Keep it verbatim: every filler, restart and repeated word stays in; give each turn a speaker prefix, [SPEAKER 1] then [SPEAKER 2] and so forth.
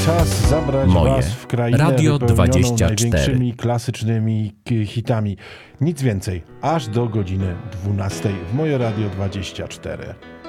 [SPEAKER 1] Czas zabrać
[SPEAKER 2] Moje
[SPEAKER 1] was w krainę
[SPEAKER 2] Radio
[SPEAKER 1] wypełnioną
[SPEAKER 2] dwadzieścia cztery.
[SPEAKER 1] największymi klasycznymi k- hitami. Nic więcej, aż do godziny dwunastej w Moje Radio dwadzieścia cztery.